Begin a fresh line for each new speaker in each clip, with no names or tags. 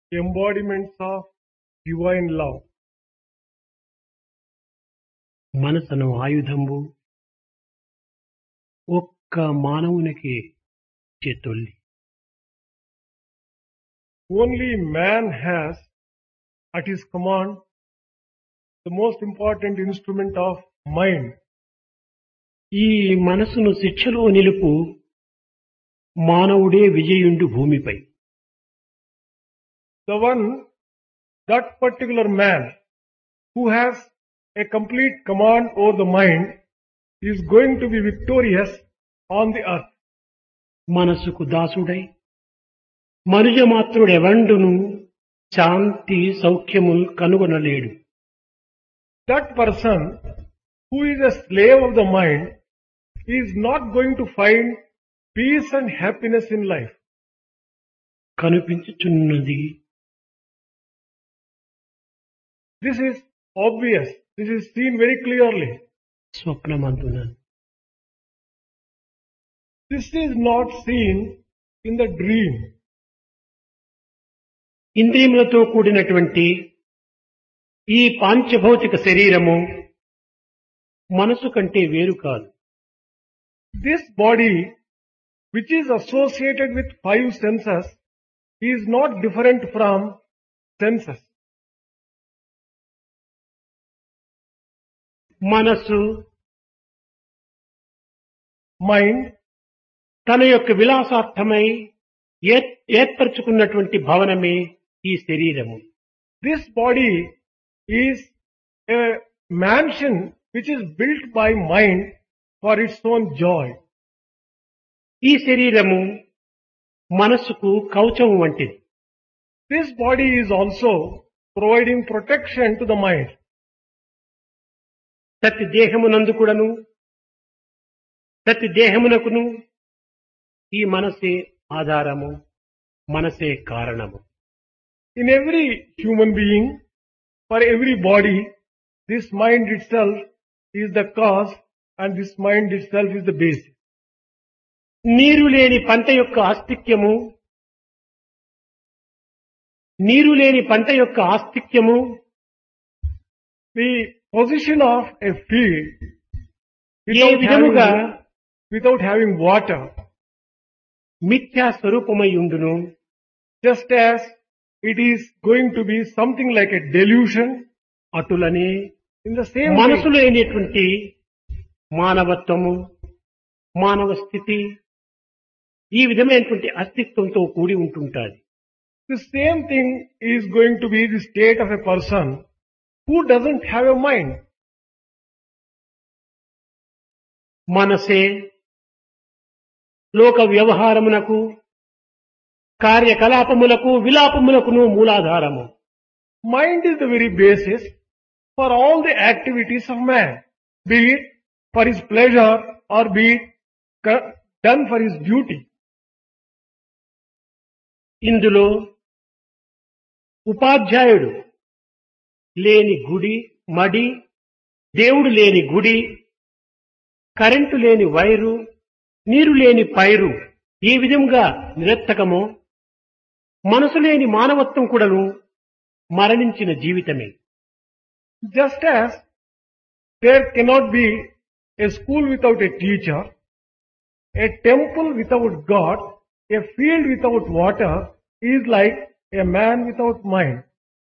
embodiments of divine love.
మనసును ఆయుధంబు ఒక్క మానవునికి చేతొల్లి.
Only man has at his command the most important instrument of mind.
ఈ మనసును శిక్షలో నిలుపు మానవుడే విజయుండు భూమిపై.
The one, that particular man who has a complete command over the mind is going to be victorious on the earth.
మనసుకు దాసుడై మనుజమాత్రుడెవండును శాంతి సౌఖ్యముల్ కనుగొనలేడు.
That person who is a slave of the mind is not going to find peace and happiness in life.
కనిపించుచున్నది.
This is obvious. This is seen very clearly.
స్వప్నమందున
This is not seen in the dream.
ఇంద్రియములతో కూడినటువంటి ఈ పాంచభౌతిక శరీరము మనసు కంటే వేరు కాదు.
This body, which is associated with five senses, is not different from senses.
మనసు
Mind,
తన యొక్క విలాసార్థమై ఏర్పరచుకున్నటువంటి భవనమే ఈ శరీరము.
this body is a mansion which is built by mind for its own joy.
ఈ శరీరము మనసుకు కవచం వంటిది.
This body is also providing protection to the mind.
ప్రతి దేహమునందు కూడాను ప్రతి దేహమునకును ఈ మనసే ఆధారము, మనసే కారణము.
In every human being, for every body, this mind itself is the cause and this mind itself is the basis.
నీరు లేని పంట యొక్క ఆస్తిక్యము, నీరు లేని పంట యొక్క ఆస్తిక్యము
The position of a field
ఏ విధముగా
without having water,
మిథ్యా స్వరూపమై ఉండును,
just as it is going to be something like a delusion,
అటులనే
in the same way,
మనసులో అయినటువంటి మానవత్వము, మానవ స్థితి ఈ విధమైనటువంటి అస్తిత్వంతో కూడి ఉంటుంటాది.
the same thing is going to be the state of a person who doesn't have a mind.
మనసే లోక వ్యవహారమునకు, కార్యకలాపములకు, విలాపములకును మూలాధారము.
Mind is the very basis for all the activities of man, be it for his pleasure or be it done for his duty.
ఇందులో ఉపాధ్యాయుడు లేని గుడి మడి, దేవుడు లేని గుడి, కరెంటు లేని వైరు, నీరు లేని పైరు ఏ విధంగా నిరర్థకమో మనసు లేని మానవత్వం కూడాను మరణించిన జీవితమే.
Just as there cannot be a school without a teacher, a temple without God, a field without water is like a man without mind.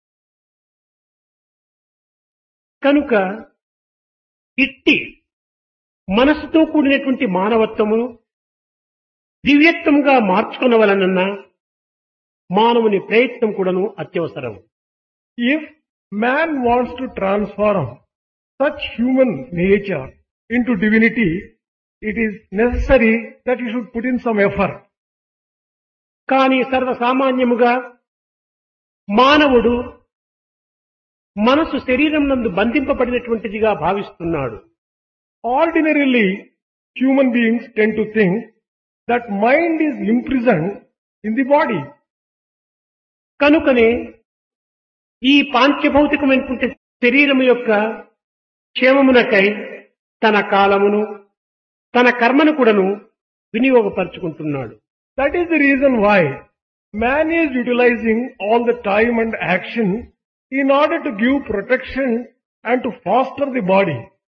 కనుక ఇట్టి మనసుతో కూడినటువంటి మానవత్వమును దివ్యత్వంగా మార్చుకొనవలనన్న మానవుని ప్రయత్నం కూడాను అత్యవసరం.
If man wants to transform such human nature into divinity, it is necessary that he should put in some effort.
కానీ సర్వసామాన్యముగా మానవుడు మనసు శరీరం నందు బంధింపబడినటువంటిదిగా భావిస్తున్నాడు.
Ordinarily, human beings tend to think that mind is imprisoned in the body.
కనుకనే ఈ పాంచభౌతికమైనటువంటి శరీరం యొక్క క్షేమమునకై తన కాలమును, తన కర్మను కూడాను వినియోగపరుచుకుంటున్నాడు.
That is the reason why Man is utilizing all the time and action in order to give protection and to foster the body.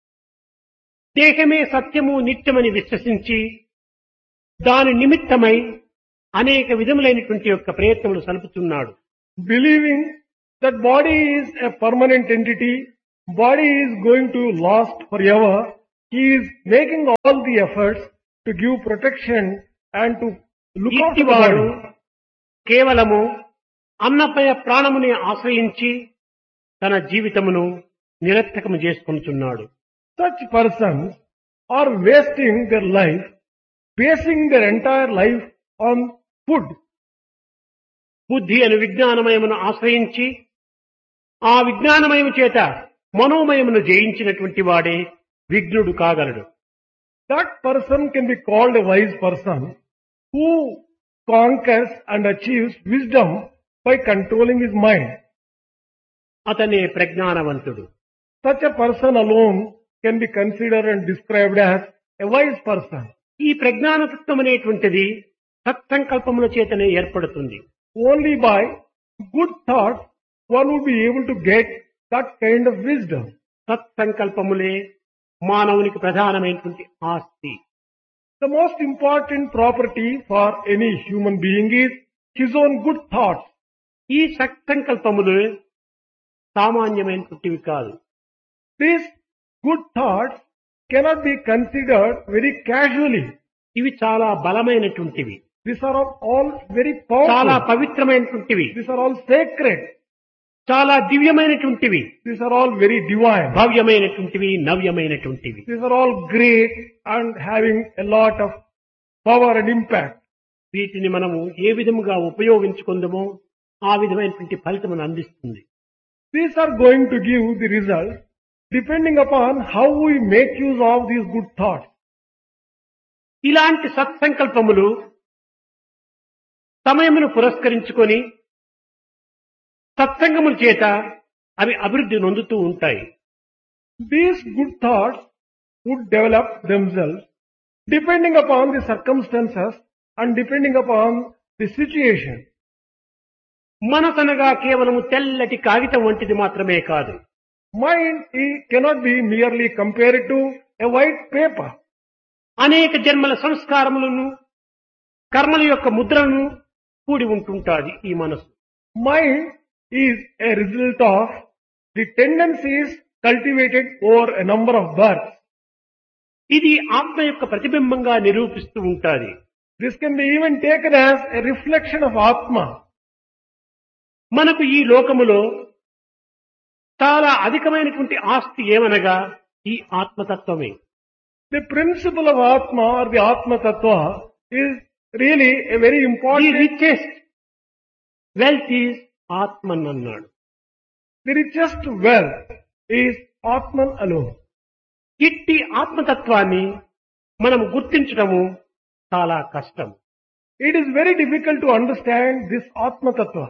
దేహమే సత్యము నిత్యమని విశ్వసించి దాని నిమిత్తమై అనేక విధములైనటువంటి యొక్క ప్రయత్నములు సలుపుతున్నాడు.
Believing that body is a permanent entity, body is going to last forever, he is making all the efforts to give protection and to look after the
ఇట్టివాడు
body.
కేవలము అన్నపయ ప్రాణముని ఆశ్రయించి తన జీవితమును నిరర్థకము చేసుకుంటున్నాడు.
Such persons are wasting their life, basing their entire life on food.
బుద్ధి అను విజ్ఞానమయమును ఆశ్రయించి ఆ విజ్ఞానమయము చేత మనోమయమును జయించినటువంటి వాడే విఘ్నుడు కాగలడు.
That person can be called a wise person who conquers and achieves wisdom by controlling his mind.
అతనే ప్రజ్ఞానవంతుడు.
Such a person alone can be considered and described as a wise person.
ఈ ప్రజ్ఞానతత్వం అనేటువంటిది సత్సంకల్పముల చేతనే ఏర్పడుతుంది.
Only by good thoughts one would be able to get that kind of wisdom.
సత్సంకల్పములే మానవునికి ప్రధానమైనటువంటి ఆస్తి.
The most important property for any human being is his own good thoughts.
ఈ సత్సంకల్పములు సామాన్యమైనటువంటివి కాదు.
These good thoughts cannot be considered very casually.
ఇవి చాలా బలమైనటువంటివి,
These are all very
చాలా
powerful.
పవిత్రమైనటువంటివి,
These are all sacred.
చాలా దివ్యమైనటువంటివి,
These are all very divine.
భవ్యమైనటువంటివి, నవ్యమైనటువంటివి.
These are all great and having a lot of power and impact.
వీటిని మనము ఏ విధముగా ఉపయోగించుకుందామో ఆ విధమైనటువంటి ఫలితమును అందిస్తుంది.
These are going to give the result depending upon how we make use of these good thoughts.
ఇలాంటి సత్సంకల్పములు సమయమును పురస్కరించుకొని సత్సంగముల చేత అవి అభివృద్ధి నొందుతూ ఉంటాయి.
These good thoughts would develop themselves depending upon the circumstances and depending upon the situation.
మనసనగా కేవలము తెల్లటి కాగితం వంటిది మాత్రమే కాదు.
Mind cannot be merely compared to a white paper.
అనేక జన్మల సంస్కారములను కర్మల యొక్క ముద్రలను కూడి ఉంటుంటాది ఈ మనసు.
Mind is a result of the tendencies cultivated over a number of births.
ఇది ఆత్మ యొక్క ప్రతిబింబంగా నిరూపిస్తూ ఉంటాది.
This can be even taken as a reflection of Atma.
మనకు ఈ లోకములో చాలా అధికమైనటువంటి ఆస్తి ఏమనగా ఈ ఆత్మతత్వమే.
The principle of Atma or the Atma Tattva is really a very
the
important.
Richest wealth is ఆత్మన్ అన్నాడు.
The richest wealth is Atman alone.
ఇట్టి ఆత్మతత్వాన్ని మనం గుర్తించడము చాలా కష్టం.
It is very difficult to understand this Atma Tattva.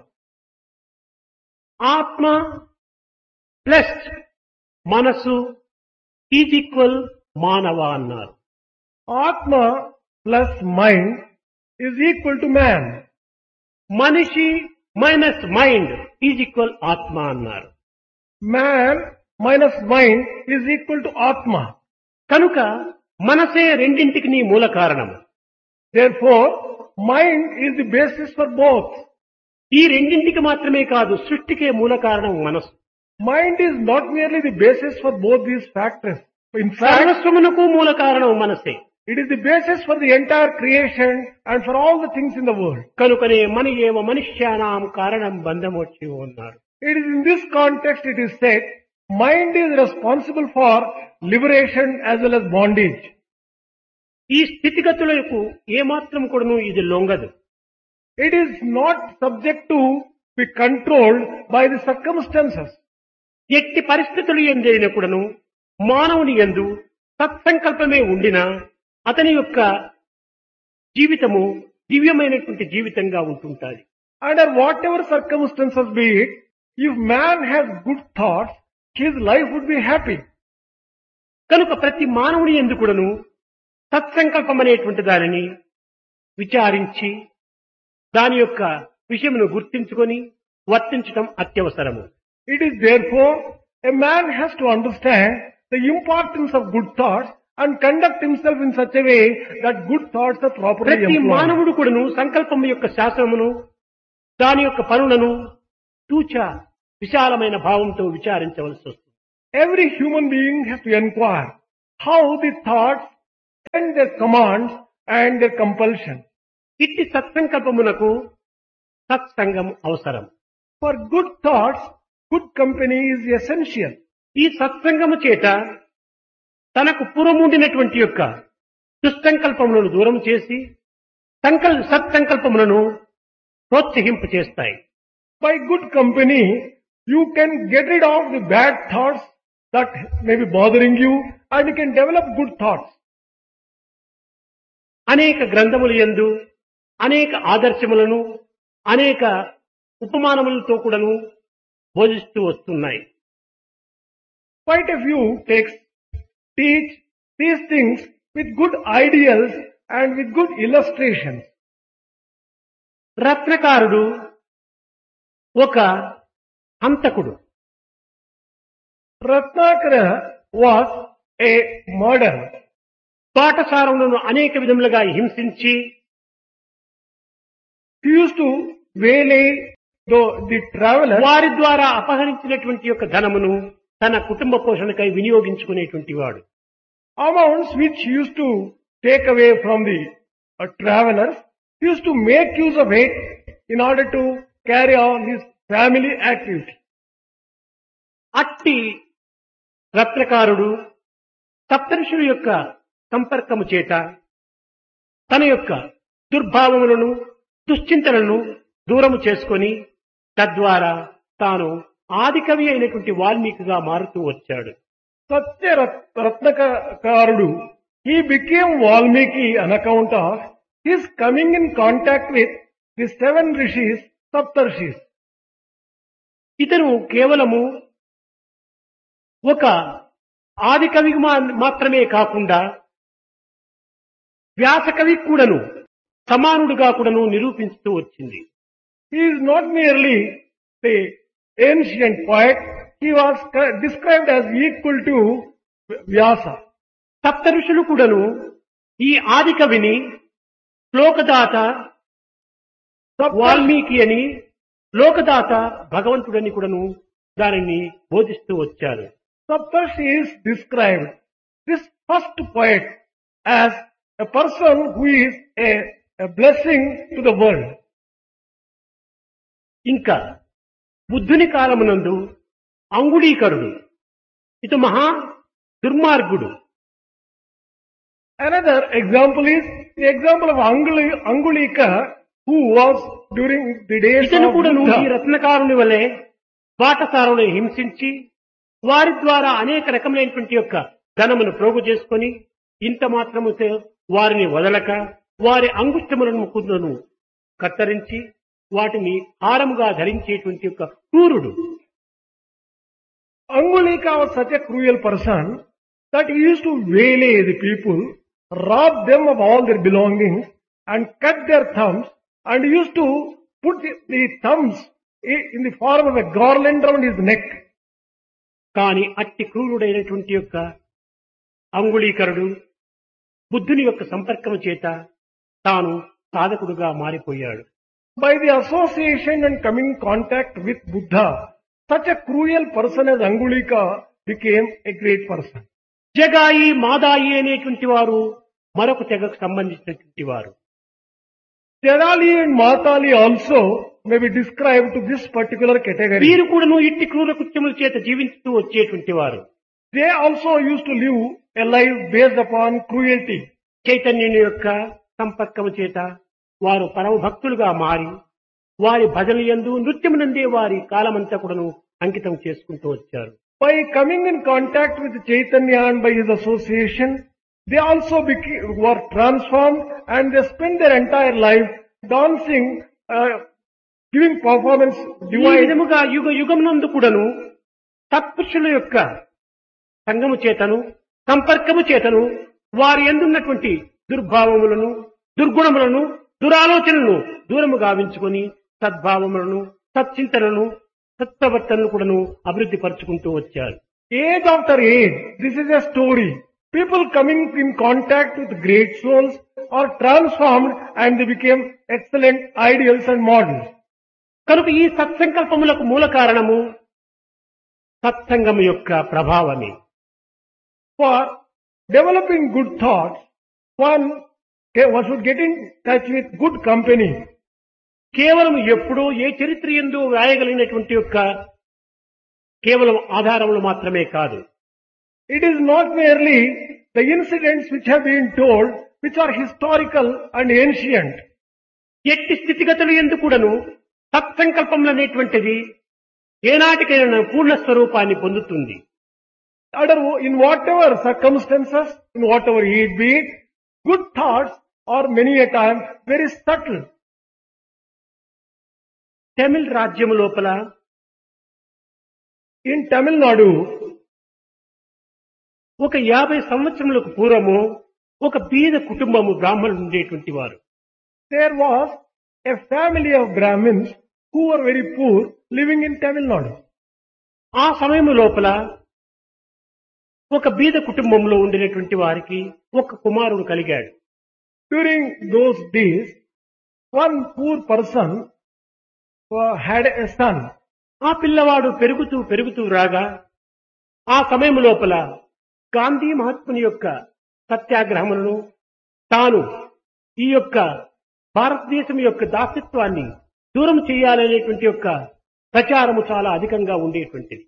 ఆత్మ plus మనసు is equal మానవ అన్నారు.
Atma plus mind is equal to man.
మనిషి మైనస్ మైండ్ ఈజ్ ఈక్వల్ ఆత్మ అన్నారు.
Man minus mind is equal to Atma.
కనుక మనసే రెండింటికి మూల కారణము.
Therefore, mind is the basis for both.
ఈ రెండింటికి మాత్రమే కాదు, సృష్టికే మూల కారణం మనసు.
Mind is not merely the basis for both these factors. In fact,
సర్వస్వమునకు మూల కారణం మనసే.
it is the basis for the entire creation and for all the things in the world.
కనుకనే మన ఏవ మనుష్యానాం కారణం బంధమోక్షి అన్నారు.
It is in this context it is said, mind is responsible for liberation as well as bondage.
ఈ స్థితిగతులకు ఏమాత్రం కూడాను ఇది లొంగదు.
It is not subject to be controlled by the circumstances.
ఎట్టి పరిస్థితులు ఎందైనా కూడాను మానవుని యందు సత్సంకల్పమే ఉండినా అతని యొక్క జీవితము దివ్యమైనటువంటి జీవితంగా ఉంటుంటాది.
Under whatever circumstances be it, if man has good thoughts, his life would be happy.
కనుక ప్రతి మానవుని యందు కూడాను సత్సంకల్పం అనేటువంటి దానిని విచారించి దాని యొక్క విషయమును గుర్తించుకొని వర్తించటం అత్యవసరము.
It is therefore a man has to understand the importance of good thoughts and conduct himself in such a way that good thoughts are properly
ప్రతి
employed.
మానవుడు కూడాను సంకల్పం యొక్క శాస్త్రమును దాని యొక్క పనులను తూచా విశాలమైన భావంతో విచారించవలసి వస్తుంది.
Every human being has to inquire how the thoughts and their commands and their compulsion.
ఇట్టి సత్సంకల్పమునకు సత్సంగం అవసరం.
For good thoughts, good company is essential.
ఈ సత్సంగము చేత తనకు పూర్వముండినటువంటి యొక్క దుస్సంకల్పములను దూరం చేసి సత్సంకల్పములను ప్రోత్సహింప చేస్తాయి.
By good company, you can get rid of the bad thoughts that may be bothering you and you can develop good thoughts.
అనేక గ్రంథములు యందు అనేక ఆదర్శములను అనేక ఉపమానములతో కూడాను బోధిస్తూ వస్తున్నాయి.
Quite a few texts teach these things with good ideals and with good illustrations.
రత్నకారుడు ఒక హంతకుడు.
Ratnakara was a murderer.
పాఠశాలను అనేక విధములుగా హింసించి
He used to waylay the travelers
వారి ద్వారా అపహరించినటువంటి యొక్క ధనమును తన కుటుంబ పోషణకై వినియోగించుకునేటువంటి వాడు.
amounts which he used to take away from the travelers. He used to make use of it in order to carry on his family activity.
అట్టి రత్నకారుడు సప్తఋషుల యొక్క సంపర్కము చేత తన యొక్క దుర్భావములను దుశ్చింతలను దూరము చేసుకొని తద్వారా తాను ఆదికవి అయినటువంటి వాల్మీకిగా మారుతూ వచ్చాడు.
Satya Ratnakarudu, he became Valmiki on account of his coming in contact with the 7 rishis, Saptarshis.
ఇతను కేవలము ఒక ఆదికవి మాత్రమే కాకుండా వ్యాసకవి కూడాను సమానుడుగా కూడాను నిరూపిస్తూ వచ్చింది.
He is not merely the ancient poet, he was described as equal to Vyasa.
సప్త ఋషులు కూడాను ఈ ఆదికవిని శ్లోకదాత వాల్మీకి అని, లోకదాత భగవంతుడని కూడాను దానిని బోధిస్తూ వచ్చారు.
Saptarshis described this first poet as a person who is a blessing to the world.
ఇంకా బుద్ధుని కాలమునందు అంగుళీకరుడు ఇటు మహా దుర్మార్గుడు.
Another example is the example of Angulika, who was during the days
ఇతను
of
కూడా ఈ
Buddha.
రత్నకారుని వలె బాటసారులను హింసించి వారి ద్వారా అనేక రకమైనటువంటి యొక్క ధనమును ప్రోగు చేసుకొని ఇంత మాత్రముతో వారిని వదలక వారి అంగుష్టములను ముకుందును కత్తరించి వాటిని హారముగా ధరించేటువంటి యొక్క క్రూరుడు.
Angulika was such a cruel person that he used to waylay the people, rob them of all their belongings and cut their thumbs, and he used to put the thumbs in the form of a garland around his neck.
కాని అట్టి క్రూరుడైనటువంటి యొక్క అంగుళీకరుడు బుద్ధుని యొక్క సంపర్కము చేత తాను సాధకుడుగా మారిపోయాడు.
By the association and coming in contact with Buddha, such a cruel person as Angulika became a great person.
జగాయి మాదాయి అనేటువంటి వారు మరొక తెగకు సంబంధించినటువంటి వారు.
Jadali and Matali also may be described to this particular category.
వీరు కూడాను ఇట్టి క్రూర కృత్యముల చేత జీవిస్తూ వచ్చేటువంటి వారు.
They also used to live a life based upon cruelty.
చైతన్యుని యొక్క సంపర్కము చేత వారు పరమ భక్తులుగా మారి వారి భజనలందు నృత్యమునందే వారి కాలమంతా కూడాను అంకితం చేసుకుంటూ వచ్చారు.
By coming in contact with Chaitanya and by his association, they also were transformed and they spent their entire life dancing, giving performance,
ఈ
divine.
విధముగా యుగ యుగమునందు కూడాను సత్పురుషుల యొక్క సంగము చేతను సంపర్కము చేతను వారి యందున్నటువంటి దుర్భావములను దుర్గుణములను దురాలోచనలను దూరము గావించుకొని సద్భావములను, సచ్చింతనను, సత్ప్రవర్తనను కూడాను అభివృద్ధి పరుచుకుంటూ వచ్చారు.
Age after age, this is a story. People coming in contact with great souls are transformed and they became excellent ideals and models.
కనుక ఈ సత్సంకల్పములకు మూల కారణము సత్సంగము యొక్క ప్రభావమే.
For developing good thoughts, one should get in touch with good company.
కేవలం ఎప్పుడో ఏ చరిత్ర యందు వ్రాయగలిగినటువంటి యొక్క కేవలం ఆధారములు మాత్రమే కాదు.
It is not merely the incidents which have been told, which are historical and ancient.
ఎట్టి స్థితిగతులు యందు కూడాను సత్సంకల్పములు అనేటువంటిది ఏనాటికైనా పూర్ణ స్వరూపాన్ని పొందుతుంది.
In whatever circumstances, in whatever it be, good thoughts are many a time very subtle.
తమిళ రాజ్యము లోపల
In Tamil Nadu,
ఒక 50 సంవత్సరములకు పూర్వము ఒక బీద కుటుంబము బ్రాహ్మణులు ఉండేటువంటి వారు.
there was a family of Brahmins who were very poor living in Tamil Nadu.
ఆ సమయము లోపల ఒక బీద కుటుంబంలో ఉండినటువంటి వారికి ఒక కుమారుడు కలిగాడు.
During those days, one poor person had a son.
ఆ పిల్లవాడు పెరుగుతూ పెరుగుతూ రాగా ఆ సమయం లోపల గాంధీ మహాత్ముని యొక్క సత్యాగ్రహములను తాను ఈ యొక్క భారతదేశం యొక్క దాస్యత్వాన్ని దూరం చేయాలనేటువంటి యొక్క ప్రచారము చాలా అధికంగా ఉండేటువంటిది.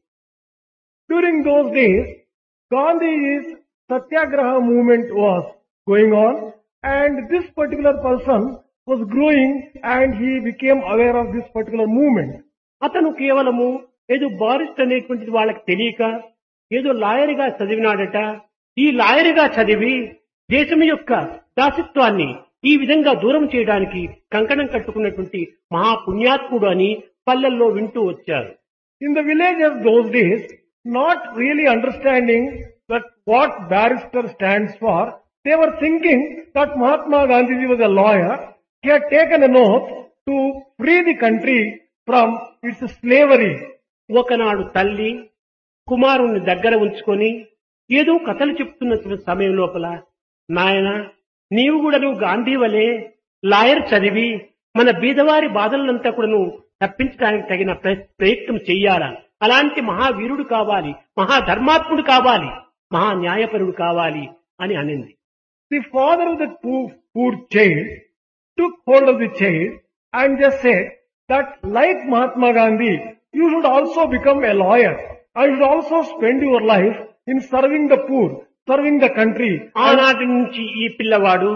During those days, Gandhi's Satyagraha movement was going on and this particular person was growing and he became aware of this particular movement.
అతను కేవలము ఏదో బారిస్ట్ అనేటువంటిది వాళ్ళకి తెలియక ఏదో లాయర్గా చదివినాడట. ఈ లాయర్గా చదివి దేశం యొక్క దాసత్వాన్ని ఈ విధంగా దూరం చేయడానికి కంకణం కట్టుకున్నటువంటి మహాపుణ్యాత్ముడు అని పల్లెల్లో వింటూ వచ్చారు.
In the villages those days, not really understanding that what barrister stands for, they were thinking that Mahatma Gandhi was a lawyer. He had taken an oath to free the country from its slavery.
ఒకనాడు తల్లి కుమారుణ్ణి దగ్గర ఉంచుకొని ఏదో కథలు చెప్తున్న సమయం లోపల, నాయన నీవు కూడా నువ్వు గాంధీ వలె లాయర్ చదివి మన బీదవారి బాధలంతా కూడా నువ్వు తప్పించడానికి తగిన ప్రయత్నం చెయ్యాలా, అలాంటి మహావీరుడు కావాలి, మహాధర్మాత్ముడు కావాలి, మహా న్యాయపరుడు కావాలి అని అనింది.
The father of the poor child took hold of the child and just said that like Mahatma Gandhi, you should also become a lawyer and you should also spend your life in serving the poor, serving the country.
ఆనాటి నుంచి ఈ పిల్లవాడు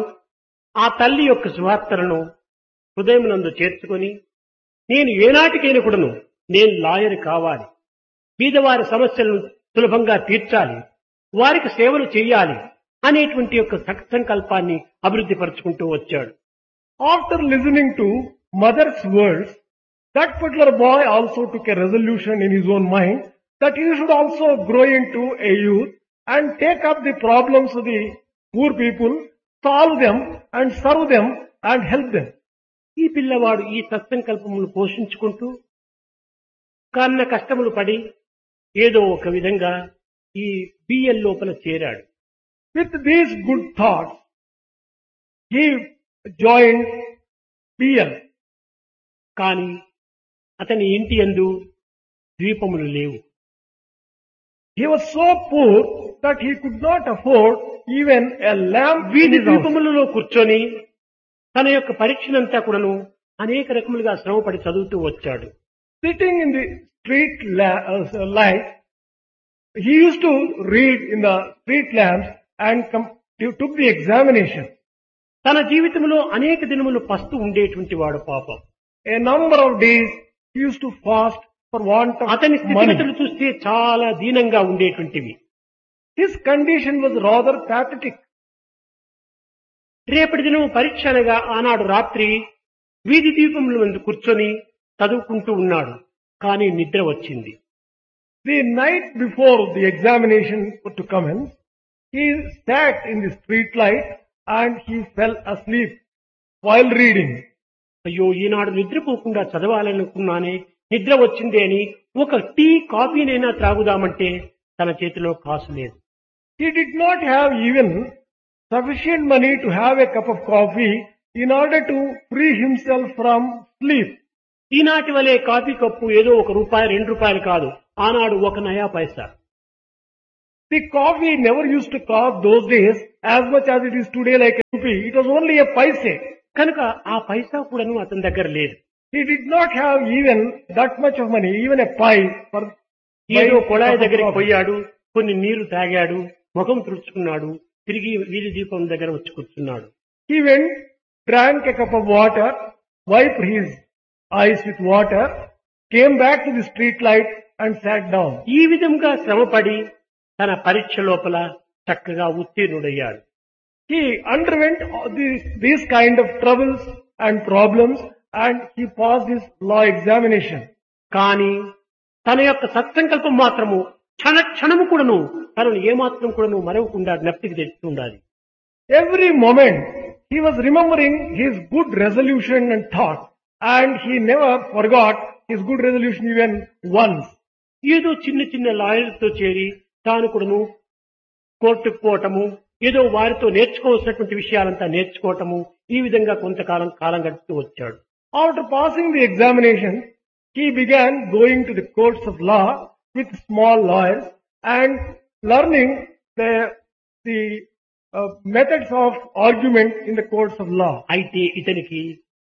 ఆ తల్లి యొక్క సువార్తలను హృదయమునందు చేర్చుకొని నేను ఏనాటికైనా కూడాను నేను లాయర్ కావాలి, బీదవారి సమస్యలను సులభంగా తీర్చాలి, వారికి సేవలు చేయాలి అనేటువంటి యొక్క సంకల్పాన్ని అభివృద్ధి పరుచుకుంటూ వచ్చాడు.
After listening to mother's words, that particular boy also took a resolution in his own mind that he should also grow into a youth and take up the problems of the poor people, solve them and serve them and help them.
ఈ పిల్లవాడు ఈ సత్సంకల్పములు పోషించుకుంటూ కన్న కష్టములు పడి ఏదో ఒక విధంగా ఈ బిఎల్ లోపల చేరాడు.
With these good thoughts, he joined BL.
కానీ అతని ఇంటి యందు ద్వీపములు లేవు.
He was so poor that he could not afford even a lamp.
వీధి ద్వీపములలో కూర్చొని తన యొక్క పరీక్షనంతా కూడాను అనేక రకములుగా శ్రమపడి చదువుతూ వచ్చాడు.
Sitting in the street light, he used to read in the street lamps and took the examination.
తన జీవితంలో అనేక దినములు పస్తు ఉండేటువంటి వాడు పాపం.
A number of days he used to fast for want of
అతని
money.
స్థితిగతులు చూస్తే చాలా దీనంగా ఉండేటువంటివి.
His condition was rather pathetic.
రేపటి దినం పరీక్ష అనగా ఆనాడు రాత్రి వీధి దీపముల ముందు కూర్చొని చదువుకుంటూ ఉన్నాడు. కానీ నిద్ర వచ్చింది.
The night before the examination to commence, he sat in the street light and he fell asleep while reading.
అయ్యో ఈనాడు నిద్రపోకుండా చదవాలనుకున్నానే, నిద్ర వచ్చిందే అని ఒక టీ కాఫీనైనా త్రాగుదామంటే తన చేతిలో కాసు లేదు.
He did not have even sufficient money to have a cup of coffee in order to free himself from sleep.
ఈనాటి వలె కాఫీ కప్పు ఏదో ₹1 ₹2 కాదు, ఆనాడు 1 నయా పైసా.
The coffee never used to cost those days as much as it is today like a rupee. It was only a paise.
కనుక ఆ పైసా కూడాను అతని దగ్గర లేదు.
He did not have even that much of money, even a pie for
ఏదో
buying a
కొళాయి
cup of
దగ్గరికి
coffee.
పోయాడు, కొన్ని నీరు తాగాడు, ముఖం తుడుచుకున్నాడు, తిరిగి వీధి దీపం దగ్గర వచ్చి కూర్చున్నాడు.
He went, drank a cup of water, wiped his eyes with water, came back to the street light and sat down.
ఈ విధంగా శ్రమపడి తన పరీక్ష లోపల చక్కగా ఉత్తీర్ణుడయ్యాడు.
He underwent all these kind of troubles and problems and he passed his law examination.
కానీ తన యొక్క సత్సంకల్పం మాత్రము క్షణము కూడాను తనను ఏమాత్రం కూడాను మరవకుండా జ్ఞప్తికి తెచ్చుకుండాలి.
Every moment he was remembering his good resolution and thought, and he never forgot his good resolution even once.
ఏదో చిన్న చిన్న లాయర్లతో చేరి తాను కూడాను కోర్టుకు పోవటము, ఏదో వారితో నేర్చుకోవాల్సినటువంటి విషయాలంతా నేర్చుకోవటము, ఈ విధంగా కాలం గడుపుతూ వచ్చాడు.
After passing the examination, he began going to the courts of law with small lawyers and learning the methods of argument in the courts of law.
అయితే ఇతనికి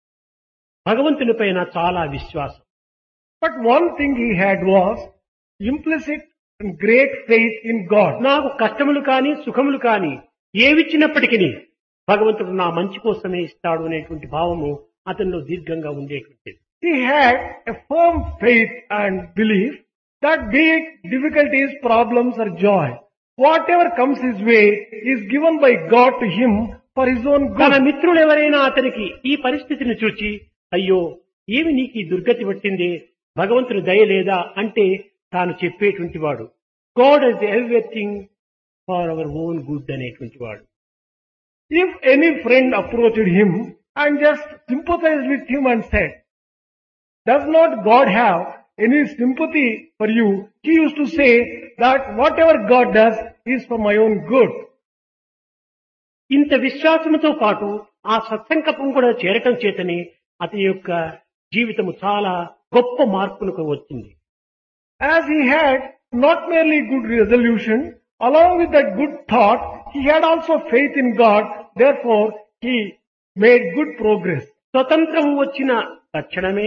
భగవంతుని పైన చాలా విశ్వాసం.
But one thing he had was implicit and great faith in God.
నాకు కష్టములు కానీ సుఖములు కానీ ఏవిచ్చినప్పటికీ భగవంతుడు నా మంచి కోసమే ఇస్తాడు అనేటువంటి భావము అతనిలో దీర్ఘంగా ఉండేటువంటిది.
He had a firm faith and belief that be it difficulties, problems or joy, whatever comes his way is given by God to him for his own
తన
good.
మిత్రులు ఎవరైనా అతనికి ఈ పరిస్థితిని చూచి అయ్యో ఏమి నీకు ఈ దుర్గతి పట్టింది, భగవంతుని దయ లేదా అంటే తాను చెప్పేటువంటి వాడు God is everything for our own good అనేటువంటి వాడు.
If any friend approached him and just sympathized with him and said, does not God have any sympathy for you? He used to say that whatever God does is for my own good.
ఇంత విశ్వాసంతో పాటు ఆ సత్సంకల్పం కూడా చేరటం చేతనే అతని యొక్క జీవితము చాలా గొప్ప మార్పులకు వచ్చింది.
As he had not merely good resolution, along with that good thought, he had also faith in God, therefore he made good progress.
స్వతంత్రం వచ్చిన తక్షణమే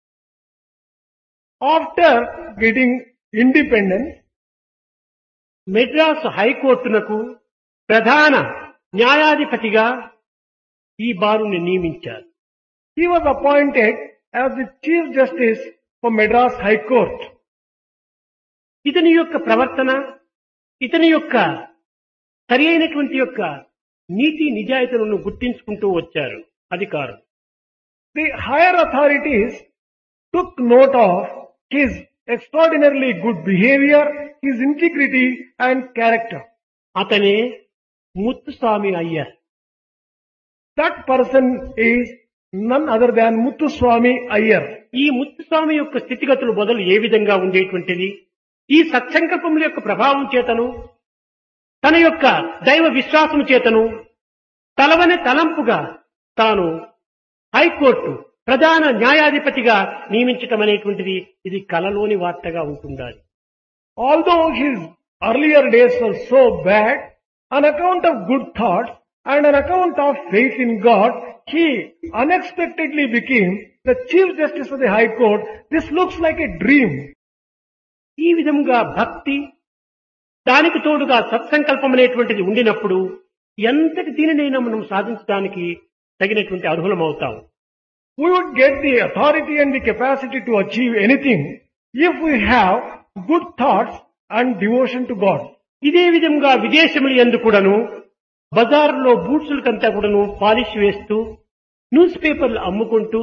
After getting independence,
మెడ్రాస్ హైకోర్టునకు ప్రధాన న్యాయాధిపతిగా ఈ బారుని నియమించారు.
he was appointed as the Chief Justice for Madras High Court.
ఇతని యొక్క ప్రవర్తన, ఇతని యొక్క సరి అయినటువంటి యొక్క నీతి నిజాయితీలను గుర్తించుకుంటూ వచ్చారు అధికారులు.
The higher authorities took note of his extraordinarily good behavior, his integrity and character.
అతనే Muthuswami Iyer.
That person is none other than Muthuswami Iyer.
ఈ ముత్తుస్వామి యొక్క స్థితిగతులు మొదలు ఏ విధంగా ఉండేటువంటిది, ఈ సత్సంకల్పముల యొక్క ప్రభావం చేతను తన యొక్క దైవ విశ్వాసము చేతను తలవని తలంపుగా తాను హైకోర్టు ప్రధాన న్యాయాధిపతిగా నియమించటం అనేటువంటిది ఇది కలలోని వార్తగా ఉంటుండాలి.
Although his earlier days were so bad, on account of good thoughts and on account of faith in God, he unexpectedly became the Chief Justice of the High Court. This looks like a dream.
ఈ విధంగా భక్తి దానికి తోడుగా సత్సంకల్పం అనేటువంటిది ఉండినప్పుడు ఎంతటి దీనినైనా మనం సాధించడానికి తగినటువంటి అర్హులమవుతాం.
We would get the authority and the capacity to achieve anything if we have good thoughts and devotion to God.
ఇదే విధంగా విదేశముల యందు కూడాను బజార్లో బూట్సులకంతా కూడాను పాలిష్ వేస్తూ న్యూస్ పేపర్లు అమ్ముకుంటూ,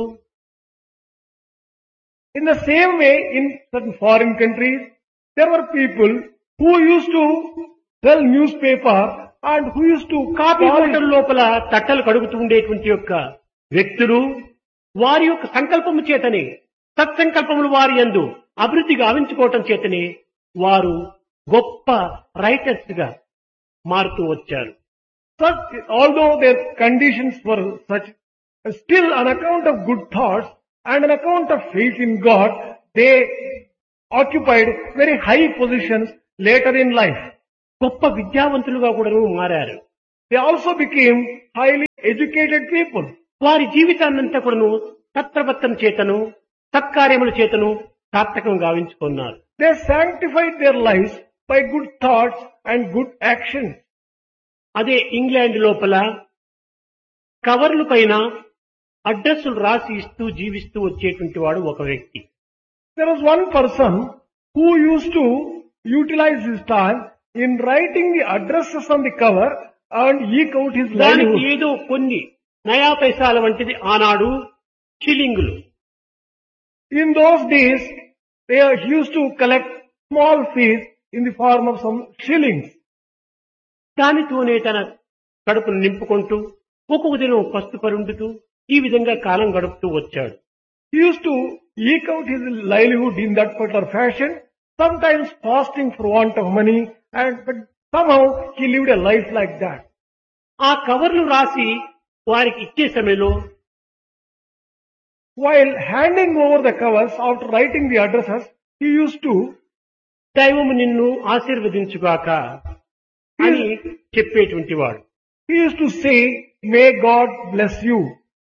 In the same way, in certain foreign countries, there were people who used to sell newspaper and who used to
coffee
polish.
Hotel లోపల తట్టలు కడుగుతూ ఉండేటువంటి యొక్క వ్యక్తులు వారి యొక్క సంకల్పము చేతనే సత్సంకల్పములు వారి యందు అభివృద్ధి గావించుకోవటం చేతనే వారు గొప్ప రైటర్స్ గా మారుతూ వచ్చారు.
Such, although their conditions were such, still on account of good thoughts and on account of faith in God, they occupied very high positions later in life.
గొప్ప విద్యావంతులుగా కూడా మారారు.
They also became highly educated people.
వారి జీవితాన్నంతా కూడాను సత్ప్రవర్తన చేతను సత్కార్యముల చేతను సార్థకం గావించుకున్నారు.
They sanctified their lives by good thoughts and good actions.
అదే ఇంగ్లాండ్ లోపల కవర్ల పైన అడ్రస్సులు రాసి ఇస్తూ జీవిస్తూ వచ్చేటువంటి వాడు ఒక వ్యక్తి.
There was one person who used to utilize his time in writing the addresses on the cover and eke out his
దానికి
livelihood.
ఏదో కొన్ని నయా పైసాల వంటిది ఆనాడు షిల్లింగులు.
In those days, they used to collect small fees in the form of some shillings.
దానితోనే తన కడుపును నింపుకుంటూ ఒక్కొక్క దినం పస్తు పరుండుతూ ఈ విధంగా కాలం గడుపుతూ వచ్చాడు.
He used to eke out his livelihood in that particular fashion, sometimes fasting for want of money, but somehow he lived a life like that.
ఆ కవర్లు రాసి వారికి ఇచ్చే సమయంలో
While handing over the covers after writing the addresses, he used to
దైవము నిన్ను ఆశీర్వదించుగాక అని చెప్పేటువంటి వాడు.
he used to say, "May God bless you."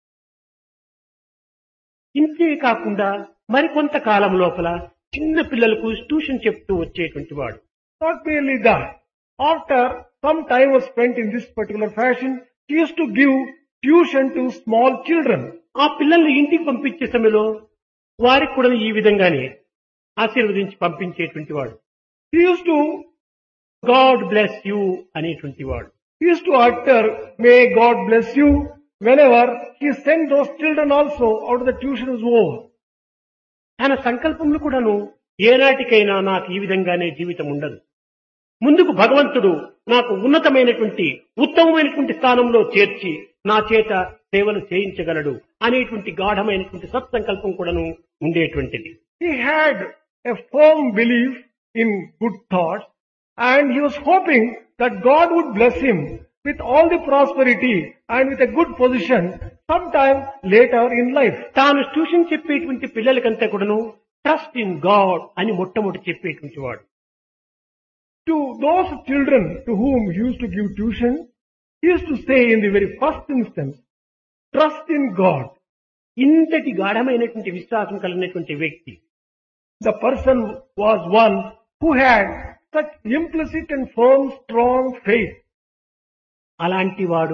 ఇంతే కాకుండా మరికొంత కాలం లోపల చిన్న పిల్లలకు ట్యూషన్ చెప్తూ వచ్చేటువంటి వాడు.
Not merely that. After some time was spent in this particular fashion, he used to give tuition to small children.
ఆ పిల్లల్ని ఇంటికి పంపించే సమయంలో వారికి కూడా ఈ విధంగానే ఆశీర్వదించి పంపించేటువంటి వాడు.
He used to
God bless you అనేటువంటి వాడు.
He used to utter, "May God bless you," whenever he sent those children also out of the tuition is over.
తన సంకల్పములు కూడాను ఏనాటికైనా నాకు ఈ విధంగానే జీవితం ఉండదు, ముందుకు భగవంతుడు నాకు ఉన్నతమైనటువంటి ఉత్తమమైనటువంటి స్థానంలో చేర్చి నా చేత సేవలు చేయించగలడు అనేటువంటి గాఢమైనటువంటి సత్సంకల్పం కూడాను ఉండేటువంటిది.
He had a firm belief in good thoughts, and he was hoping that God would bless him with all the prosperity and with a good position sometime later in life.
తాను ట్యూషన్ చెప్పేటువంటి పిల్లలకంతా కూడాను trust in God అని మొట్టమొదటి చెప్పేటువంటి వాడు.
To those children to whom he used to give tuition, he used to say in the very first instance, "Trust in God."
ఇంతటి గాఢమైనటువంటి విశ్వాసం కలిగినటువంటి వ్యక్తి.
The person was one who had such implicit and firm, strong faith.
అలాంటి వాడు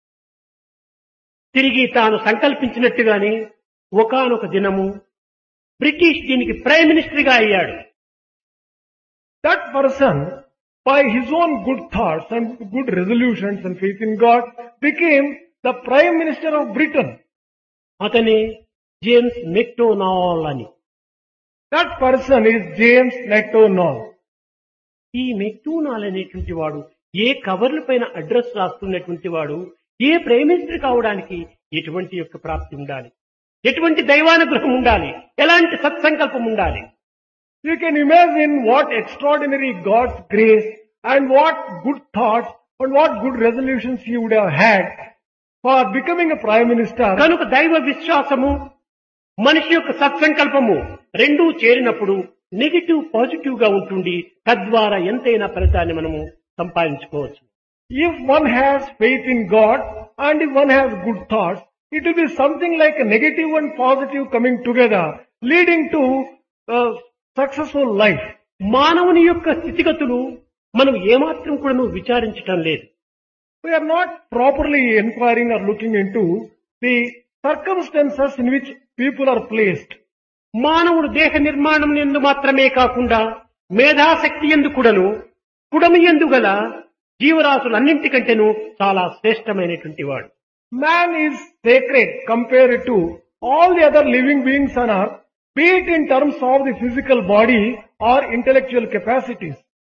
తిరిగి తాను సంకల్పించినట్టుగానే ఒకానొక దినము బ్రిటిష్ దీనికి ప్రైమ్ మినిస్టర్ గా అయ్యాడు.
That person, by his own good thoughts and good resolutions and faith in God, became the Prime Minister of Britain.
అతనే జేమ్స్ మెక్డొనాల్డ్ అని.
That person is James Macdonald.
ఈ మెక్డొనాల్డ్ అనేటువంటి వాడు ఏ కవర్ల పైన address రాస్తున్నటువంటి వాడు ఏ prime minister కావడానికి ఎటువంటి యొక్క ప్రాప్తి ఉండాలి, ఎటువంటి దైవానుగ్రహం ఉండాలి, ఎలాంటి సత్సంకల్పం ఉండాలి.
You can imagine what extraordinary God's grace and what good thoughts and what good resolutions he would have had for becoming a Prime Minister.
కనుక దైవ విశ్వాసము మనిషి యొక్క సత్సంకల్పము రెండూ చేరినప్పుడు నెగిటివ్ పాజిటివ్ గా ఉంటుంది. తద్వారా ఎంతైనా ఫలితాన్ని మనము సంపాదించుకోవచ్చు.
If one has faith in God and if one has good thoughts, it will be something like a negative and positive coming together, leading to a successful life.
మానవుని యొక్క స్థితిగతులు మనం ఏమాత్రం కూడా విచారించటం లేదు.
We are not properly inquiring or looking into the circumstances in which people are placed.
మానవుడు దేహ నిర్మాణం యందు మాత్రమే కాకుండా మేధాశక్తి యందు కూడాను కుడమి యందు గల జీవరాశులన్నింటికంటేను చాలా శ్రేష్టమైనటువంటి వాడు.
Man is sacred compared to all the other living beings on earth, be it in terms of the physical body or intellectual capacities.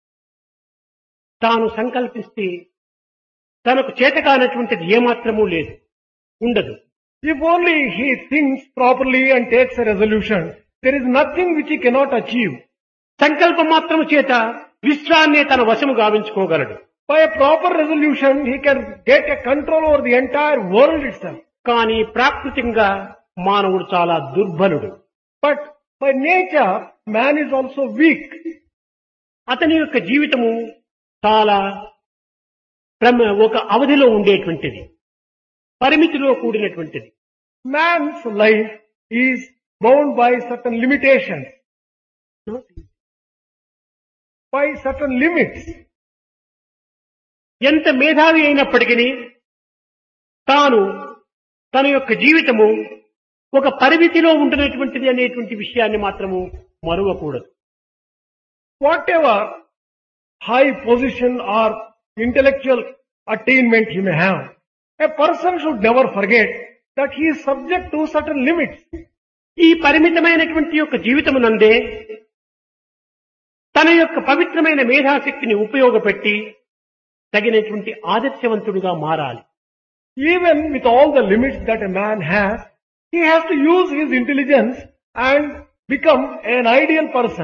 తాను సంకల్పిస్తే తనకు చేతకానటువంటిది ఏమాత్రమూ లేదు, ఉండదు.
If only he thinks properly and takes a resolution, there is nothing which he cannot achieve.
సంకల్ప మాత్రము చేత విశ్వాన్నే తన వశము గావించుకోగలడు.
By a proper resolution, he can get a control over the entire world itself.
కానీ ప్రాకృతికంగా మానవుడు చాలా దుర్బలుడు.
But by nature, man is also weak.
అతని యొక్క జీవితము చాలా ఒక అవధిలో ఉండేటువంటిది, పరిమితిలో కూడినటువంటిది.
Man's life is bound by certain limitations, by certain limits.
ఎంత మేధావి అయినప్పటికీ తాను తన యొక్క జీవితము ఒక పరిమితిలో ఉంటున్నటువంటిది అనేటువంటి విషయాన్ని మాత్రము మరువకూడదు.
Whatever high position or intellectual attainment he may have, a person should never forget that he is subject to certain limits.
ఈ పరిమితమైనటువంటి యొక్క జీవితమునందే తన యొక్క పవిత్రమైన మేధాశక్తిని ఉపయోగపెట్టి తగినటువంటి ఆదర్శవంతుడిగా మారాలి.
Even with all the limits that a man has, he has to use his intelligence and become an ideal person.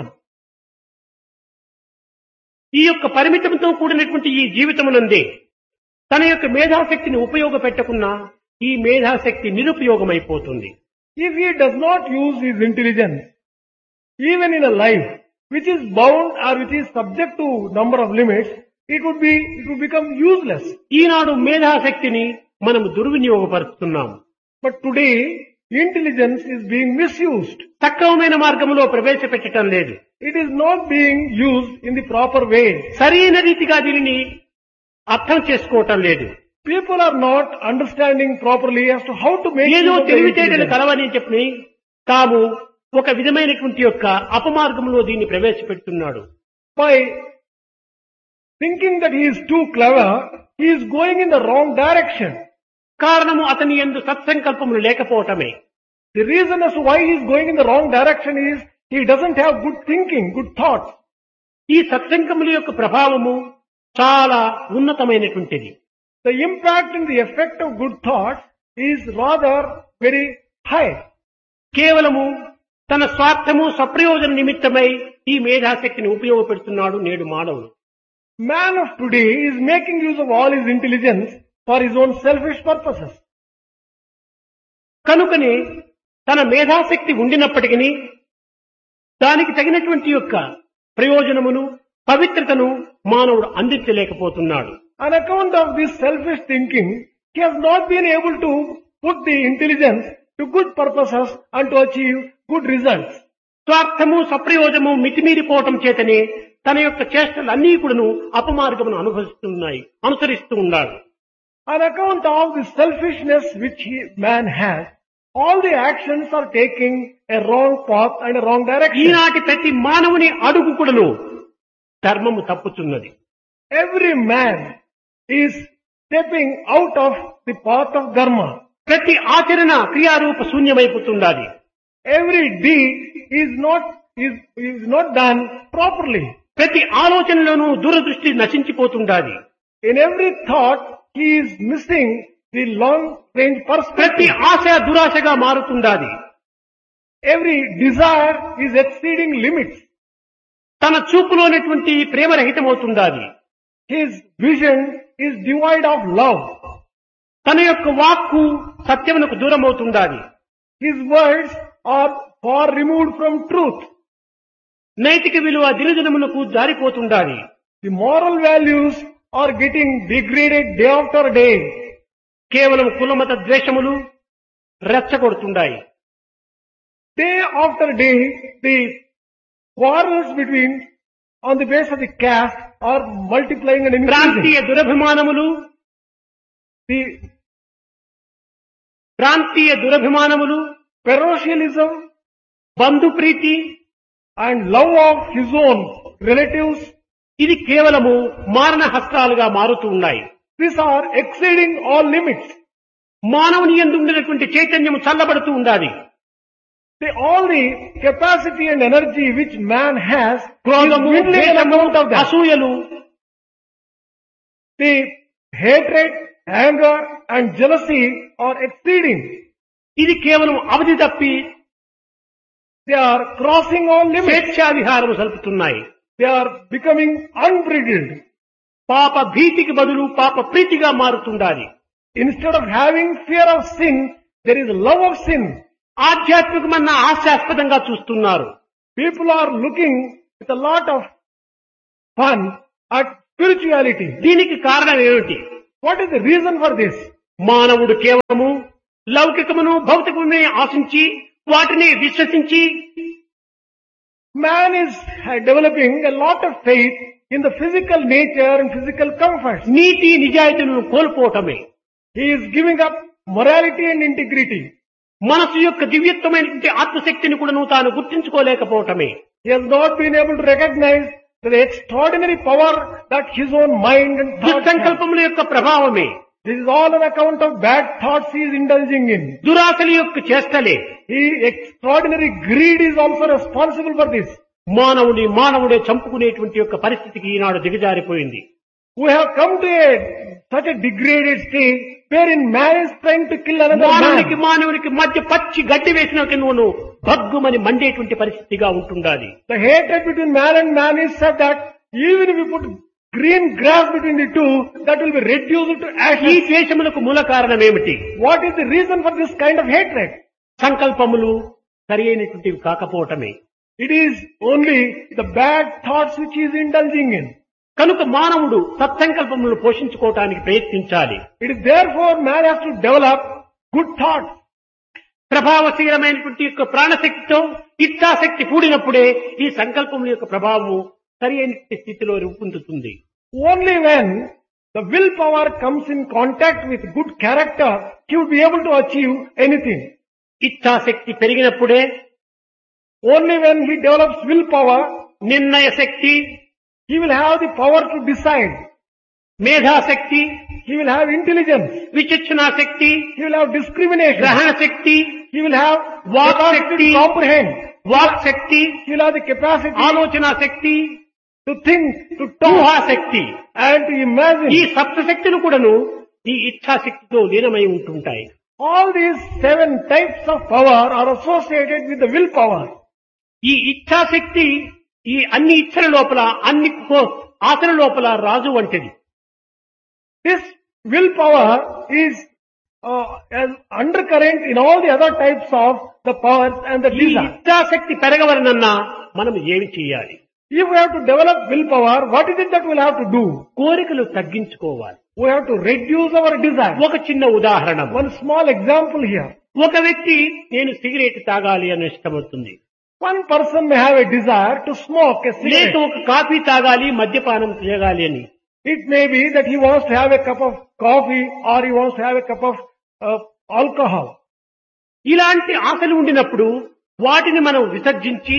ఈ యొక్క పరిమితంతో కూడినటువంటి ఈ జీవితమునందే తన యొక్క మేధాశక్తిని ఉపయోగపెట్టకున్నా ఈ మేధాశక్తి నిరుపయోగమైపోతుంది.
If he does not use his intelligence, even in a life which is bound or which is subject to number of limits, it would become useless.
ఈనాడు మేధాశక్తిని మనము దుర్వినియోగపరుస్తున్నాము.
But today, intelligence is being misused.
సక్రమమైన మార్గంలో ప్రవేశపెట్టడం లేదు.
It is not being used in the proper way.
సరైన రీతిగా దీనిని అర్థం చేసుకోవటం లేదు.
People are not understanding properly as to how to make
ఏదో
use of their
తెలివితేటలు
intelligence.
కలవని చెప్పి తాము ఒక విధమైనటువంటి యొక్క అపమార్గంలో దీన్ని ప్రవేశపెడుతున్నాడు.
By thinking that he is too clever, he is going in the wrong direction.
కారణము అతని యందు సత్సంకల్పములు లేకపోవటమే.
The reason as to why he is going in the wrong direction is he doesn't have good thinking, good thoughts.
ఈ సత్సంకముల యొక్క ప్రభావము చాలా ఉన్నతమైనటువంటిది.
The impact and the effect of good thoughts is rather very high.
కేవలము తన స్వార్థము సప్రయోజన నిమిత్తమై ఈ మేధాశక్తిని ఉపయోగపెడుతున్నాడు నేడు మానవుడు.
Man of today is making use of all his intelligence for his own selfish purposes.
కనుకనే తన మేధాశక్తి ఉండినప్పటికీ దానికి తగినటువంటి యొక్క ప్రయోజనమును పవిత్రతను మానవుడు అందించలేకపోతున్నాడు.
On account of this selfish thinking, he has not been able to put the intelligence to good purposes and to achieve good results.
స్వార్థము సప్రయోజము మితిమీరిపోవటం చేతనే తన యొక్క చేష్టలన్నీ కూడాను అపమార్గమును అనుసరిస్తూ ఉన్నాడు.
On account of the selfishness which man has, all the actions are taking a wrong path and a wrong direction.
ఈనాటి ప్రతి మానవుని అడుగు కూడాను ధర్మము తప్పుతున్నది.
Every man is stepping out of the path of dharma.
ప్రతి ఆచరణ క్రియారూప శూన్యమైపోతున్నది.
Every deed is not done properly.
ప్రతి ఆలోచనలోనూ దూరదృష్టి నశించిపోతుండాలి.
In every thought, he is missing the long range
ప్రతి
perspective.
Asha దురాశగా మారుతుండాలి.
Every desire is exceeding limits.
తన చూపులోనటువంటి ప్రేమరహితమవుతుండాలి.
His vision is devoid of love.
తన యొక్క వాక్కు సత్యమునకు దూరమవుతుండాలి.
His words are far removed from truth.
నైతిక విలువ దినదినమునకు జారిపోతుండాలి.
The moral values are getting degraded day after day.
కేవలం కులమత ద్వేషములు రెచ్చగొడుతుండాయి.
Day after day, the quarrels between on the basis of the caste are multiplying and increasing.
ప్రాంతీయ దురభిమానములు,
Parochialism
Bandhu Preethi,
and love of his own relatives,
ఇది కేవలము మారణ హస్త్రాలుగా మారుతూ ఉన్నాయి.
these are exceeding all limits.
మానవుని యందు ఉండినటువంటి చైతన్యము చల్లబడుతూ ఉండాలి.
All the capacity and energy which man has
క్రోధము,
is dwindling on
ద్వేషము,
account of that.
అసూయలు,
The hatred, anger and jealousy are exceeding.
ఇది కేవలం అవధి తప్పి
They are crossing all limits.
స్వేచ్ఛా విహారం సలుపుతున్నాయి.
They are becoming unbridled.
పాప భీతికి బదులు పాప ప్రీతిగా మారుతుండాలి.
Instead of having fear of sin, there is love of sin.
ఆధ్యాత్మికమన్న హాస్యాస్పదంగా చూస్తున్నారు.
People are looking with a lot of fun at spirituality.
దీనికి కారణం ఏమిటి?
What is the reason for this?
మానవుడు కేవలము లౌకికమును భౌతికమునే ఆశించి వాటిని విశ్వసించి
Man is developing a lot of faith in the physical nature and physical comforts.
NITI నిజాయితీలను కోల్పోవటమే.
He is giving up morality and integrity.
మనసు యొక్క దివ్యత్వమైనటువంటి ఆత్మశక్తిని కూడా తాను గుర్తించుకోలేకపోవటమే.
He has not been able to recognize the extraordinary power that his own mind and thoughts have.
దుస్సంకల్పముల యొక్క ప్రభావమే.
This is all on account of bad thoughts he is indulging in.
దురాశల యొక్క చేష్టలే.
Extraordinary greed is also responsible for this.
మానవుడే చంపుకునేటువంటి యొక్క పరిస్థితికి ఈనాడు దిగజారిపోయింది.
We have come to such a degraded state wherein man is trying to kill another man.
మానవునికి మధ్య పచ్చి గడ్డి వేసిన నువ్వు భగ్గుమని మండేటువంటి పరిస్థితిగా ఉంటుండాలి.
The hatred between man and man is such that even if you put green grass between the two, that will be reduced to
ఈ
ashes.
ద్వేషములకు మూల కారణం ఏమిటి?
What is the reason for this kind of hatred?
సంకల్పములు సరి అయినటువంటివి కాకపోవటమే.
It is only the bad thoughts which he is indulging in.
కనుక మానవుడు సత్సంకల్పములను పోషించుకోవటానికి ప్రయత్నించాలి.
It is therefore man has to develop good thoughts.
ప్రభావశీలమైనటువంటి యొక్క ప్రాణశక్తితో ఇచ్ఛాశక్తి కూడినప్పుడే ఈ సంకల్పముల యొక్క ప్రభావము సరి అయిన స్థితిలో రూపొందుతుంది.
Only when the willpower comes in contact with good character, he will be able to achieve anything.
ఇచ్ఛాశక్తి పెరిగినప్పుడే
Only when he develops willpower,
నిర్ణయ శక్తి,
he will have the power to decide.
మేధాశక్తి,
He will have intelligence.
విచక్షణా Shakti,
He will have discrimination.
గ్రహణ శక్తి,
He will have
Vak
capacity
Shakti.
to comprehend.
Walk Shakti,
He will have the capacity
ఆలోచనా శక్తి,
to think, to talk,
ఊహాశక్తి.
and to
ఈ
imagine.
సప్తశక్తులు కూడాను ఈ ఇచ్ఛాశక్తితో లీనమై ఉంటుంటాయి.
All these 7 types of power are associated with the willpower.
ఈ ఇచ్ఛాశక్తి ఈ అన్ని ఇచ్చల లోపల అన్ని ఆశల లోపల రాజు వంటిది.
This willpower is as undercurrent in all the other types of the powers and the
ఈ
desire.
ఇచ్ఛాశక్తి పెరగవలనన్నా మనం ఏమి చేయాలి?
If we have to develop willpower, what is it that we'll have to do?
కోరికలు తగ్గించుకోవాలి.
We have to reduce our desire.
ఒక చిన్న ఉదాహరణ.
One small example here.
ఒక వ్యక్తి నేను సిగరెట్ తాగాలి అని ఇష్టమవుతుంది.
One person may have a desire to smoke a
లేక
cigarette.
ఒక కాఫీ తాగాలి, మద్యపానం చేయగాలి అని.
It may be that he wants to have a cup of coffee or he wants to have a cup of alcohol.
ఇలాంటి ఆశలు ఉండినప్పుడు వాటిని మనం విసర్జించి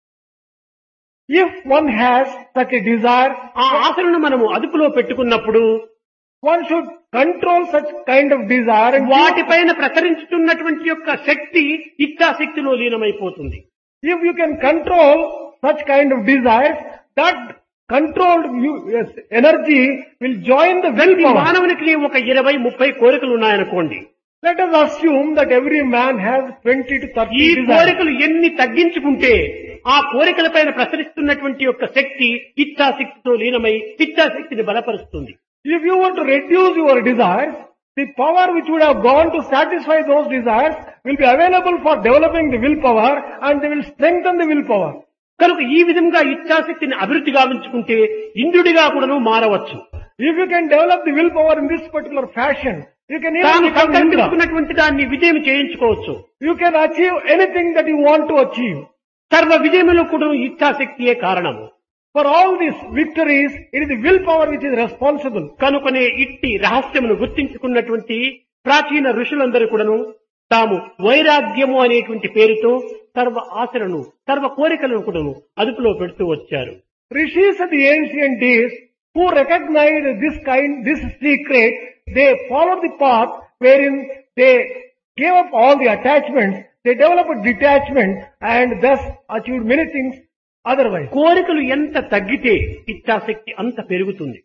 If one has such a desire,
ఆ ఆశలను మనము అదుపులో పెట్టుకున్నప్పుడు
one should control such kind of desire and
వాటిపైన ప్రసరించుతున్నటువంటి యొక్క శక్తి ఇచ్ఛాశక్తిలో లీనమైపోతుంది.
if you can control such kind of desires, that controlled energy will join the
ప్రతి
willpower.
మానవునికి ఒక 20-30 కోరికలు ఉన్నాయనుకోండి.
Let us assume that every man has 20 to 30
ఈ
desires.
కోరికలు ఎన్ని తగ్గించుకుంటే ఆ కోరికలపైన ప్రసరిస్తున్నటువంటి యొక్క శక్తి ఇచ్ఛాశక్తితో లీనమై ఇచ్ఛాశక్తిని బలపరుస్తుంది.
If you want to reduce your desires, the power which would have gone to satisfy those desires will be available for developing the willpower and they will strengthen the willpower.
కనుక ఈ విధంగా ఇచ్ఛాశక్తిని అభివృద్ధి గావించుకుంటే ఇంద్రుడిగా కూడాను మారవచ్చు.
If you can develop the willpower in this particular fashion, you can even
తాను
become Indra.
సంకల్పించుకున్నటువంటి దాన్ని విజయం చేయించుకోవచ్చు.
You can achieve anything that you want to achieve.
సర్వ విజయములు కూడా ఇచ్ఛాశక్తియే కారణము.
For all these victories, it is the willpower which is responsible.
కనుకనే ఇట్టి రహస్యమును గుర్తించుకున్నటువంటి ప్రాచీన ఋషులందరూ కూడాను తాము వైరాగ్యము అనేటువంటి పేరుతో సర్వ ఆశలను సర్వ కోరికలను కూడాను అదుపులో పెడుతూ వచ్చారు.
Rishis of the ancient days who recognized this secret, they followed the path wherein they gave up all the attachments, they developed detachment and thus achieved many things otherwise.
కోరికలు ఎంత తగ్గితే ఇచ్ఛాశక్తి అంత పెరుగుతుంది.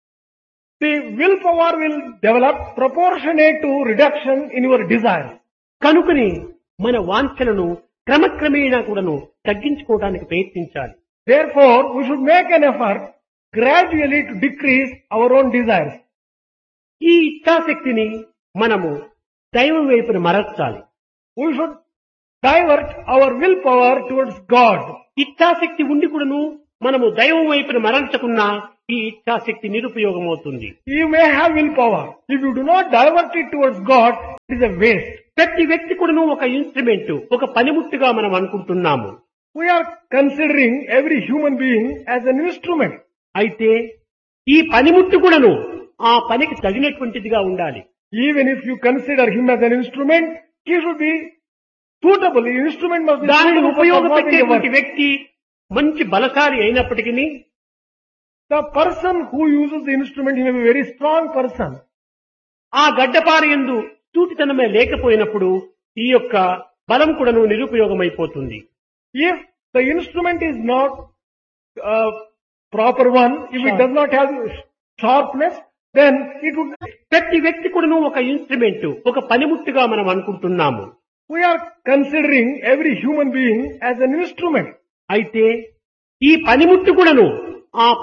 The willpower will develop proportionate to reduction in your desire.
కనుకని మన వాంఛలను క్రమక్రమేణా కూడాను తగ్గించుకోవడానికి ప్రయత్నించాలి.
Therefore, we should make an effort gradually to decrease our own desires.
ఈ ఇచ్ఛాశక్తిని మనము దైవం వైపున మరల్చాలి.
We should divert our willpower towards God.
ఇచ్ఛాశక్తి ఉండి కూడాను మనము దైవం వైపున మరల్చకున్నా ఈ ఇచ్ఛాశక్తి నిరుపయోగమవుతుంది.
You may have willpower. If you do not divert it towards God, it is a waste.
ప్రతి వ్యక్తి కూడాను ఒక ఇన్స్ట్రుమెంట్, ఒక పనిముట్టుగా మనం అనుకుంటున్నాము.
We are considering every human being as an instrument.
అయితే ఈ పనిముట్టు కూడాను ఆ పనికి తగినటువంటిదిగా ఉండాలి.
Even if you consider him as an instrument, he should be suitable. The instrument must be
దానిని
suitable for performing the
ఉపయోగపెట్టేటువంటి
work.
వ్యక్తి మంచి బలశాలి అయినప్పటికీ
The person who uses the instrument, he may be a very strong person.
ఆ గడ్డపార యందు సూటితనమే లేకపోయినప్పుడు ఈ యొక్క బలం కూడాను నిరుపయోగమైపోతుంది.
If the instrument is not proper one, if it does not have sharpness, then it would.
ప్రతి వ్యక్తి కూడాను ఒక ఇన్స్ట్రుమెంట్, ఒక పనిముట్టుగా మనం అనుకుంటున్నాము.
We are considering every human being as an instrument.
అయితే ఈ పనిముట్టు కూడాను ఆ